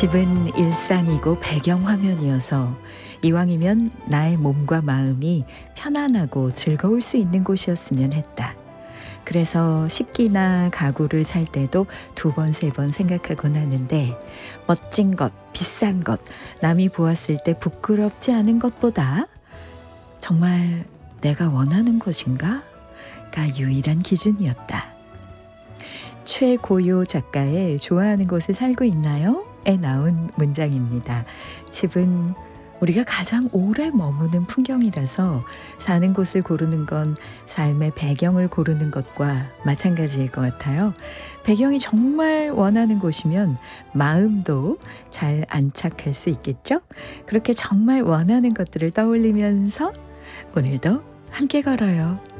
집은 일상이고 배경화면이어서 이왕이면 나의 몸과 마음이 편안하고 즐거울 수 있는 곳이었으면 했다. 그래서 식기나 가구를 살 때도 두 번, 세 번 생각하곤 하는데 멋진 것, 비싼 것, 남이 보았을 때 부끄럽지 않은 것보다 정말 내가 원하는 것인가?가 유일한 기준이었다. 최고요 작가의 좋아하는 곳에 살고 있나요? 에 나온 문장입니다. 집은 우리가 가장 오래 머무는 풍경이라서 사는 곳을 고르는 건 삶의 배경을 고르는 것과 마찬가지일 것 같아요. 배경이 정말 원하는 곳이면 마음도 잘 안착할 수 있겠죠? 그렇게 정말 원하는 것들을 떠올리면서 오늘도 함께 걸어요.